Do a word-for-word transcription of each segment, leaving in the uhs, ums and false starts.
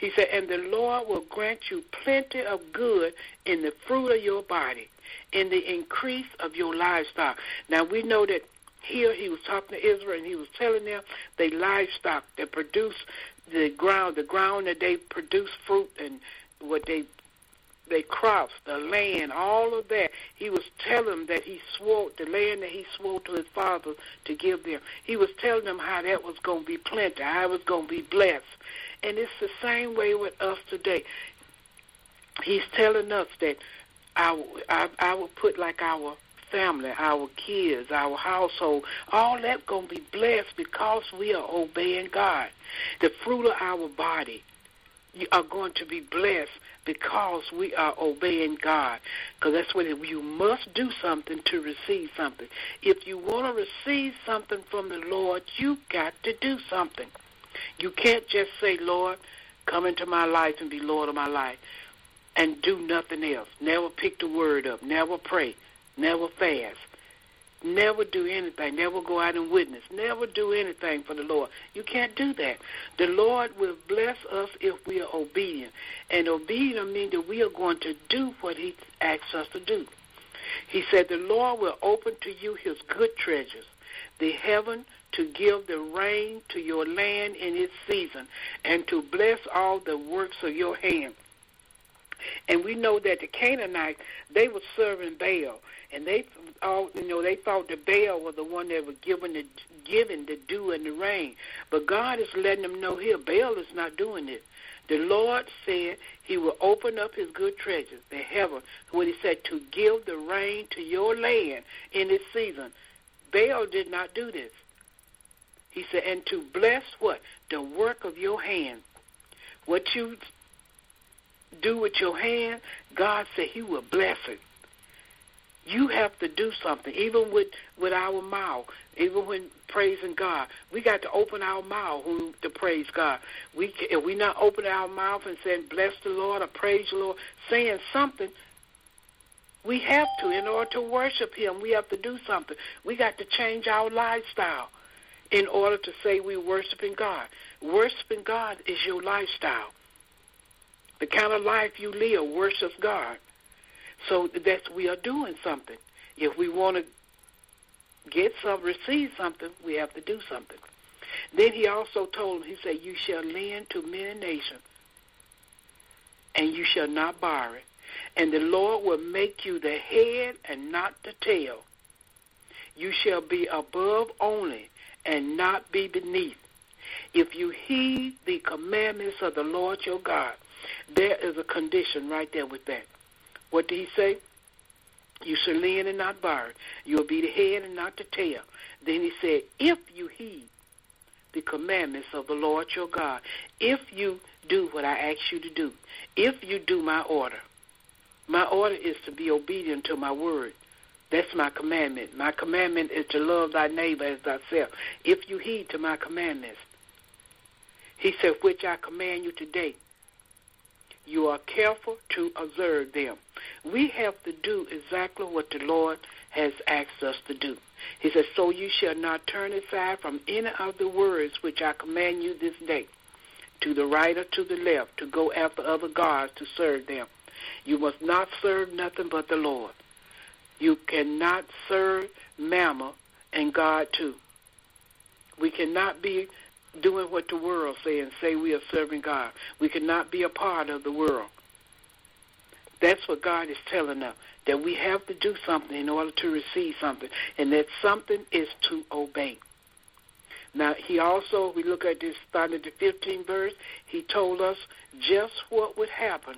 He said, and the Lord will grant you plenty of good in the fruit of your body, in the increase of your livestock. Now, we know that here he was talking to Israel, and he was telling them they livestock that produce the ground, the ground that they produce fruit and what they they crops, the land, all of that. He was telling them that he swore, the land that he swore to his father to give them. He was telling them how that was going to be plenty, how it was going to be blessed. And it's the same way with us today. He's telling us that I, I, I will put like our family, our kids, our household, all that going to be blessed because we are obeying God. The fruit of our body are going to be blessed because we are obeying God. Because that's what it, you must do something to receive something. If you want to receive something from the Lord, you got to do something. You can't just say, Lord, come into my life and be Lord of my life, and do nothing else. Never pick the word up. Never pray. Never fast. Never do anything. Never go out and witness. Never do anything for the Lord. You can't do that. The Lord will bless us if we are obedient. And obedient means that we are going to do what he asks us to do. He said the Lord will open to you his good treasures, the heaven to give the rain to your land in its season, and to bless all the works of your hand. And we know that the Canaanites, they were serving Baal, and they all you know they thought that Baal was the one that was giving the giving the dew and the rain. But God is letting them know here, Baal is not doing it. The Lord said he will open up his good treasures, the heaven, when he said to give the rain to your land in its season. Baal did not do this. He said, and to bless what? The work of your hand. What you do with your hand, God said he will bless it. You have to do something, even with, with our mouth, even when praising God. We got to open our mouth when, to praise God. We If we not open our mouth and saying, bless the Lord or praise the Lord, saying something, we have to. In order to worship him, we have to do something. We got to change our lifestyle in order to say we're worshiping God. Worshiping God is your lifestyle. The kind of life you live worships God. So that's we are doing something. If we want to get some, receive something, we have to do something. Then he also told him, he said, you shall lend to many nations, and you shall not borrow. And the Lord will make you the head and not the tail. You shall be above only and not be beneath. If you heed the commandments of the Lord your God, there is a condition right there with that. What did he say? You shall lend and not borrow. You will be the head and not the tail. Then he said, if you heed the commandments of the Lord your God, if you do what I ask you to do, if you do my order. My order is to be obedient to my word. That's my commandment. My commandment is to love thy neighbor as thyself. If you heed to my commandments. He said, which I command you today, you are careful to observe them. We have to do exactly what the Lord has asked us to do. He says, so you shall not turn aside from any of the words which I command you this day, to the right or to the left, to go after other gods to serve them. You must not serve nothing but the Lord. You cannot serve Mammon and God too. We cannot be doing what the world say and say we are serving God. We cannot be a part of the world. That's what God is telling us, that we have to do something in order to receive something, and that something is to obey. Now, he also, we look at this, starting at the fifteenth verse, he told us just what would happen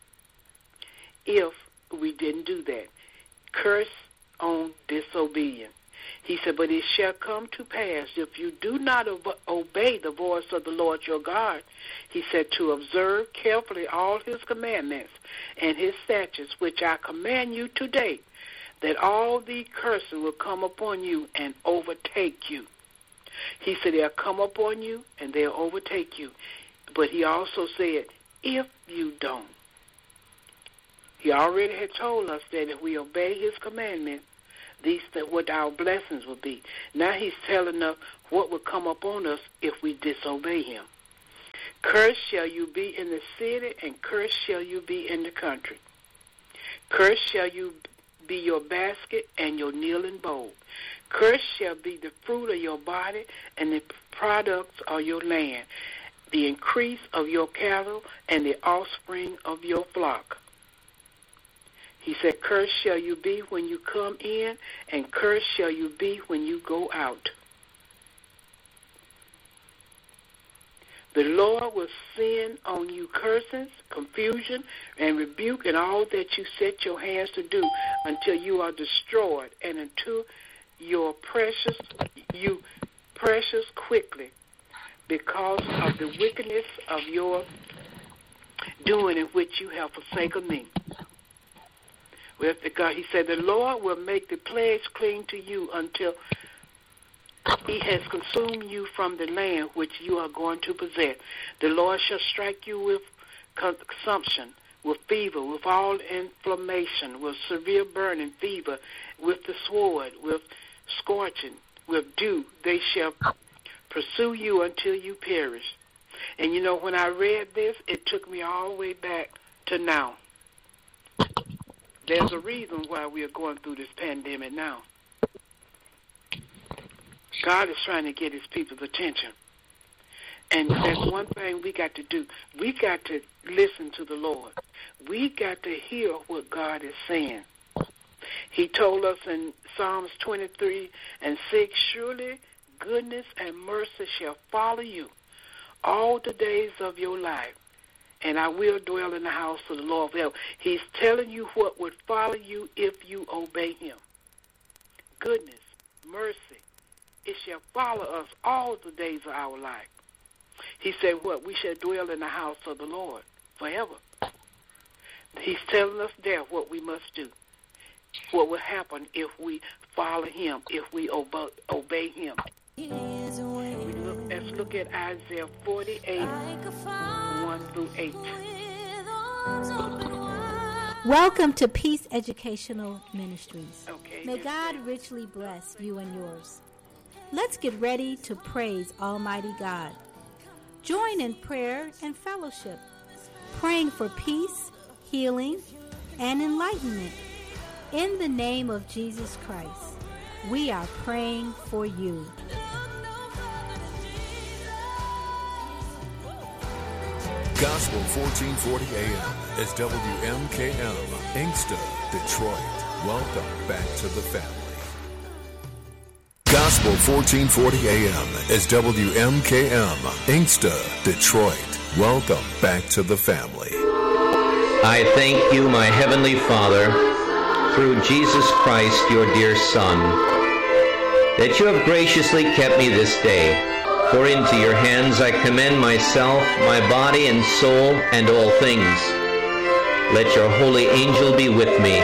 if we didn't do that. Curse on disobedience. He said, but it shall come to pass if you do not obey the voice of the Lord your God, he said, to observe carefully all his commandments and his statutes, which I command you today, that all these curses will come upon you and overtake you. He said, they'll come upon you and they'll overtake you. But he also said, if you don't. He already had told us that if we obey his commandments, these that what our blessings will be. Now he's telling us what will come upon us if we disobey him. Cursed shall you be in the city, and cursed shall you be in the country. Cursed shall you be your basket and your kneading bowl. Cursed shall be the fruit of your body and the products of your land, the increase of your cattle and the offspring of your flock. He said, cursed shall you be when you come in, and cursed shall you be when you go out. The Lord will send on you curses, confusion, and rebuke in all that you set your hands to do until you are destroyed, and until your precious, you precious quickly, because of the wickedness of your doing in which you have forsaken me. Well, God, he said, the Lord will make the plagues cling to you until he has consumed you from the land which you are going to possess. The Lord shall strike you with consumption, with fever, with all inflammation, with severe burning fever, with the sword, with scorching, with dew. They shall pursue you until you perish. And you know, when I read this, it took me all the way back to now. There's a reason why we are going through this pandemic now. God is trying to get his people's attention. And that's one thing we got to do. We got to listen to the Lord. We got to hear what God is saying. He told us in Psalms twenty-three and six, surely goodness and mercy shall follow you all the days of your life, and I will dwell in the house of the Lord forever. He's telling you what would follow you if you obey him. Goodness, mercy, it shall follow us all the days of our life. He said what? We shall dwell in the house of the Lord forever. He's telling us there what we must do, what will happen if we follow him, if we obey, obey him. We look, let's look at Isaiah forty-eight, one through eight. Welcome to Peace Educational Ministries. Okay, May God richly bless you and yours. Let's get ready to praise Almighty God. Join in prayer and fellowship, praying for peace, healing, and enlightenment. In the name of Jesus Christ, we are praying for you. Gospel fourteen forty A M is W M K M, Inkster, Detroit. Welcome back to the family. Gospel fourteen forty A M is W M K M, Inkster, Detroit. Welcome back to the family. I thank you, my Heavenly Father, through Jesus Christ, your dear Son, that you have graciously kept me this day. For into your hands I commend myself, my body and soul, and all things. Let your holy angel be with me.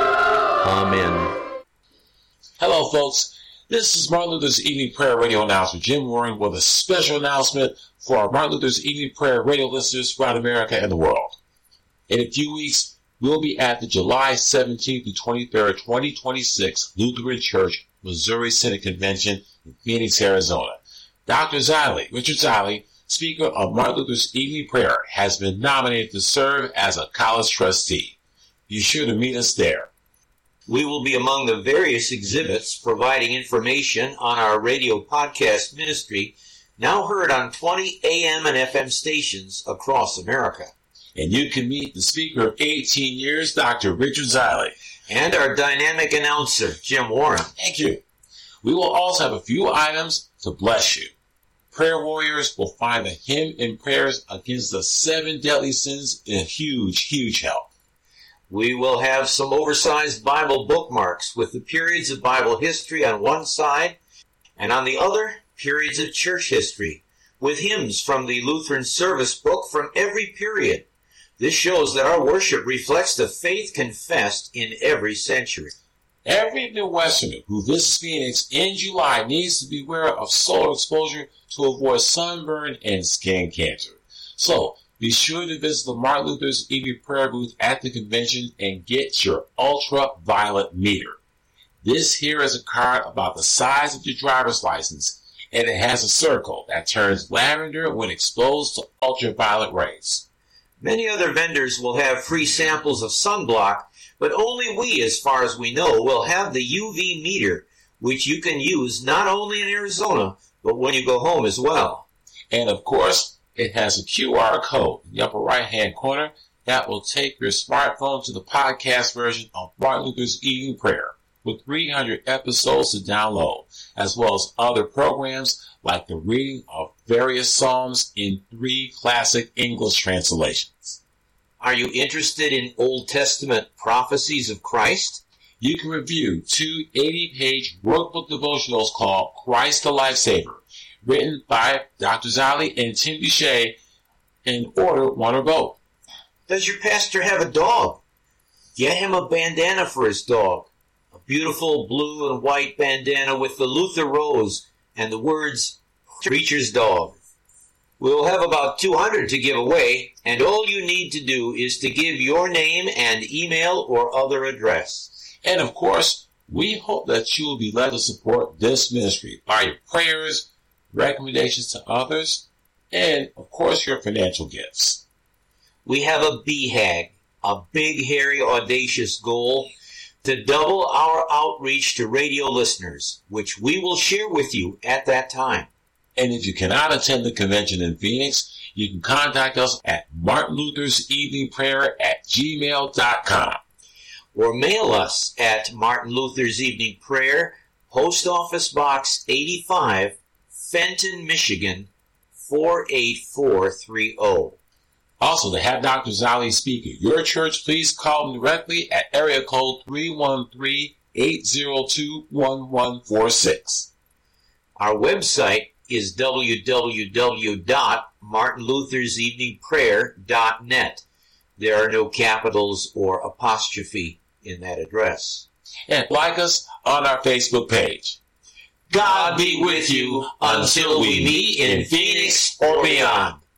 Amen. Hello, folks. This is Martin Luther's Evening Prayer Radio announcer, Jim Warren, with a special announcement for our Martin Luther's Evening Prayer Radio listeners throughout America and the world. In a few weeks, we'll be at the July seventeenth to twenty-third, twenty twenty-six Lutheran Church Missouri Synod Convention in Phoenix, Arizona. Doctor Ziley, Richard Ziley, speaker of Martin Luther's Evening Prayer, has been nominated to serve as a college trustee. Be sure to meet us there. We will be among the various exhibits providing information on our radio podcast ministry, now heard on twenty A M and F M stations across America. And you can meet the speaker of eighteen years, Doctor Richard Ziley. And our dynamic announcer, Jim Warren. Thank you. We will also have a few items to bless you. Prayer warriors will find the hymn and prayers against the seven deadly sins in huge, huge help. We will have some oversized Bible bookmarks with the periods of Bible history on one side, and on the other, periods of church history, with hymns from the Lutheran service book from every period. This shows that our worship reflects the faith confessed in every century. Every Midwesterner who visits Phoenix in July needs to be aware of solar exposure to avoid sunburn and skin cancer. So, be sure to visit the Martin Luther's Evening Prayer booth at the convention and get your ultraviolet meter. This here is a card about the size of your driver's license, and it has a circle that turns lavender when exposed to ultraviolet rays. Many other vendors will have free samples of sunblock, but only we, as far as we know, will have the U V meter, which you can use not only in Arizona, but when you go home as well. And of course, it has a Q R code in the upper right-hand corner that will take your smartphone to the podcast version of Martin Luther's Evening Prayer, with three hundred episodes to download, as well as other programs like the reading of various Psalms in three classic English translations. Are you interested in Old Testament prophecies of Christ? You can review two eighty-page workbook devotionals called Christ the Lifesaver, written by Doctor Zali and Tim Duche, in order one or both. Does your pastor have a dog? Get him a bandana for his dog. A beautiful blue and white bandana with the Luther Rose and the words, Preacher's Dog. We'll have about two hundred to give away, and all you need to do is to give your name and email or other address. And of course, we hope that you will be led to support this ministry by your prayers, recommendations to others, and of course your financial gifts. We have a B HAG, a big, hairy, audacious goal to double our outreach to radio listeners, which we will share with you at that time. And if you cannot attend the convention in Phoenix, you can contact us at Martin Luther's Evening Prayer at gmail dot com. Or mail us at Martin Luther's Evening Prayer, Post Office Box eighty-five, Fenton, Michigan, four eight four three zero. Also, to have Doctor Zali speak at your church, please call him directly at area code three one three, eight zero two, one one four six. Our website is w w w dot martin luthers evening prayer dot net. There are no capitals or apostrophe in that address. And like us on our Facebook page. God be with you until we meet in Phoenix or beyond.